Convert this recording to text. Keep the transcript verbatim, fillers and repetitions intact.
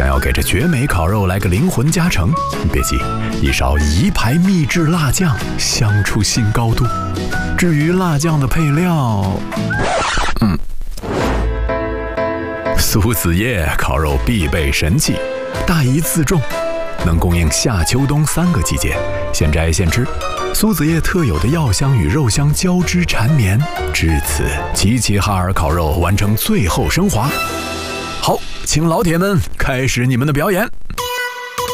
要给这绝美烤肉来个灵魂加成，别急，一勺宜牌秘制辣酱，香出新高度。至于辣酱的配料，嗯，苏子叶烤肉必备神器，大一自重，能供应夏秋冬三个季节，现摘现吃。苏子叶特有的药香与肉香交织缠绵，至此齐齐哈尔烤肉完成最后升华。好，请老铁们开始你们的表演。